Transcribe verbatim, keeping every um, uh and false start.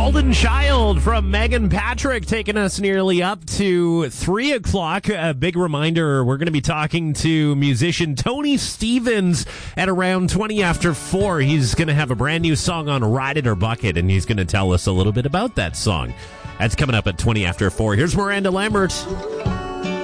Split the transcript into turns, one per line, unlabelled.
Golden Child from Megan Patrick, taking us nearly up to three o'clock. A big reminder, we're going to be talking to musician Tony Stevens at around twenty after four. He's going to have a brand new song on Ride It or Bucket, and he's going to tell us a little bit about that song. That's coming up at twenty after four. Here's Miranda Lambert.